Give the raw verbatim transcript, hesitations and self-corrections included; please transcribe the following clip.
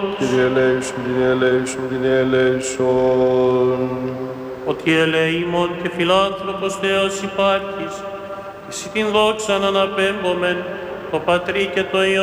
Κύριε ελέησον, Κύριε ελέησον, Κύριε ελέησον. Ότι ελεήμων και φιλάνθρωπος Θεός υπάρχεις, εσύ την δόξαν αναπέμπομεν, το Πατρί και το Υιό